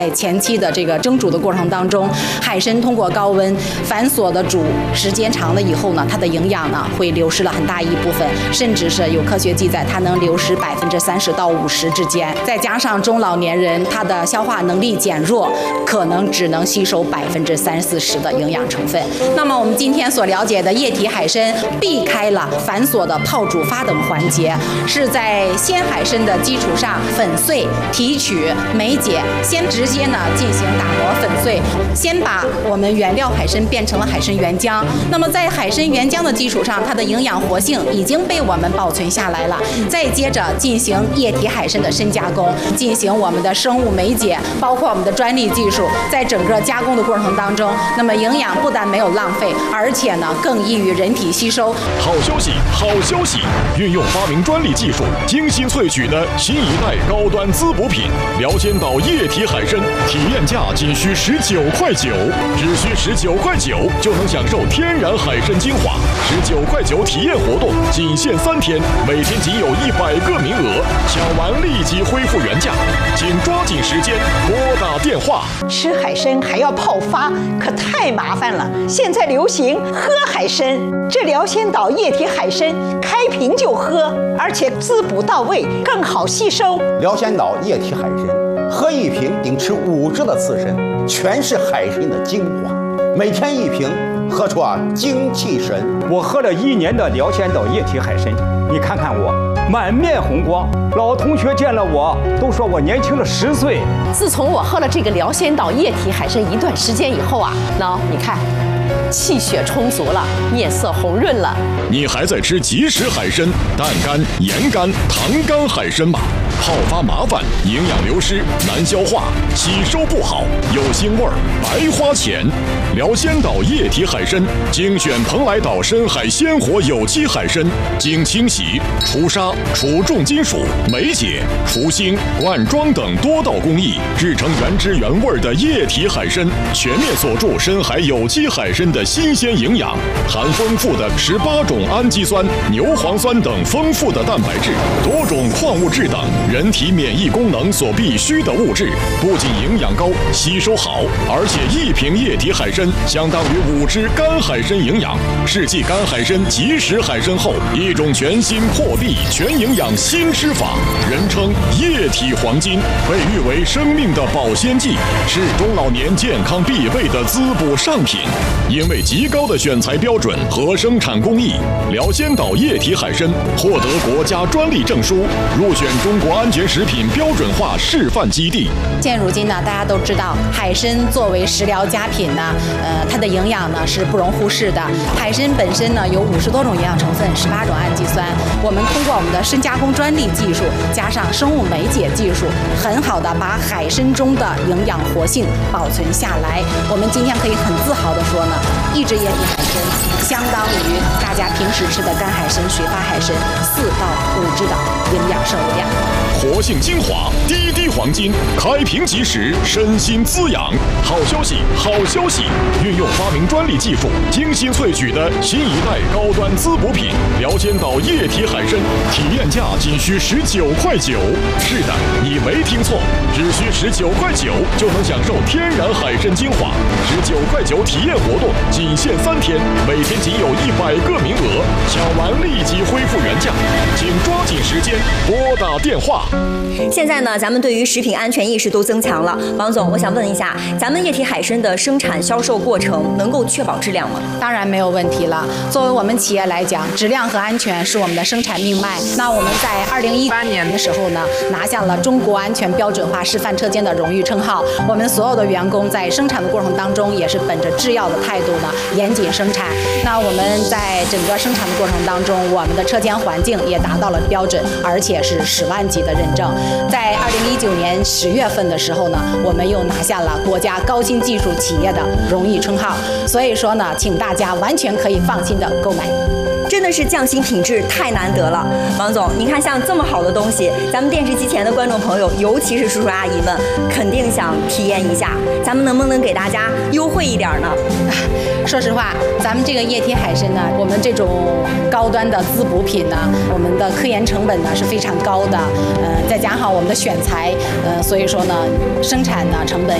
在前期的这个蒸煮的过程当中，海参通过高温反锁的煮时间长了以后呢，它的营养呢会流失了很大一部分，甚至是有科学记载，它能流失30%到50%之间。再加上中老年人他的消化能力减弱，可能只能吸收30-40%的营养成分。那么我们今天所了解的液体海参，避开了繁琐的泡煮发等环节，是在鲜海参的基础上粉碎、提取、梅解，先直接呢进行打磨粉碎，先把我们原料海参变成了海参原浆。那么在海参原浆的基础上，它的营养活性已经被我们保存下来了。再接着进行液体海参的深加工，进行我们的生物梅解，包括我们的专利技术，在整个加工的过程当中，那么营养不但没有浪费，而且呢更易于人体吸收。 好消息，好消息！运用发明专利技术，精心萃取的新一代高端滋补品辽仙岛液体海参，体验价仅需19.9块，只需19.9块就能享受天然海参精华。19.9块体验活动仅限3天，每天仅有100个名额，抢完立即恢复原价，请抓紧时间拨打电话。 吃海参还要泡发，可太麻烦了。现在流行喝海参，这辽仙岛液体海参开瓶就喝，而且滋补到位，更好吸收。 辽仙岛液体海参，喝一瓶顶吃5只的刺参，全是海参的精华，每天1瓶，喝出精气神。 我喝了1年的辽仙岛液体海参，你看看我满面红光，老同学见了我都说我年轻了10岁。 自从我喝了这个辽仙岛液体海参一段时间以后啊，你看，气血充足了，面色红润了。 你还在吃即食海参、淡干、盐干、糖干海参吗？泡发麻烦，营养流失，难消化，吸收不好，有腥味儿，白花钱。辽仙岛液体海参精选蓬莱岛深海鲜活有机海参，经清洗、除沙、除重金属、梅解、除腥、灌装等多道工艺，制成原汁原味的液体海参，全面锁住深海有机海参的新鲜营养，含丰富的18种氨基酸、牛磺酸等丰富的蛋白质，多种矿物质等人体免疫功能所必需的物质，不仅营养高、吸收好，而且1瓶液体海参相当于5只干海参营养，是继干海参、即食海参后一种全新破壁全营养新吃法，人称液体黄金，被誉为生命的保鲜剂，是中老年健康必备的滋补上品。因为极高的选材标准和生产工艺，辽仙岛液体海参获得国家专利证书，入选中国安全食品标准化示范基地。 现如今呢，大家都知道海参作为食疗佳品呢，它的营养呢是不容忽视的。海参本身呢有50多种营养成分，18种氨基酸。我们通过我们的深加工专利技术，加上生物梅解技术，很好的把海参中的营养活性保存下来。我们今天可以很自豪的说呢，一只液体海参相当于大家平时吃的干海参、水发海参4到5只的营养摄入量。 活性精华，滴滴黄金，开瓶即食，身心滋养。好消息，好消息！运用发明专利技术，精心萃取的新一代高端滋补品辽仙岛液体海参，体验价仅需19.9块。是的，你没听错，只需19.9块就能享受天然海参精华。19.9块体验活动仅限3天，每天仅有100个名额，抢完立即恢复原价，请抓紧时间拨打电话。 现在呢，咱们对于食品安全意识都增强了。王总，我想问一下，咱们液体海参的生产销售过程能够确保质量吗？ 当然没有问题了。作为我们企业来讲，质量和安全是我们的生产命脉。那我们在2018年的时候呢，拿下了中国安全标准化示范车间的荣誉称号。我们所有的员工在生产的过程当中，也是本着制药的态度呢，严谨生产。那我们在整个生产的过程当中，我们的车间环境也达到了标准，而且是10万级的认证。在2019年10月份的时候呢，我们又拿下了国家高新技术企业的荣誉称号。所以说呢，请大家完全可以放心的购买。 真的是匠心品质太难得了。王总，你看像这么好的东西，咱们电视机前的观众朋友，尤其是叔叔阿姨们，肯定想体验一下。咱们能不能给大家优惠一点呢？ 说实话，咱们这个液体海参呢，我们这种高端的滋补品呢，我们的科研成本呢是非常高的，再加上我们的选材，所以说呢，生产呢成本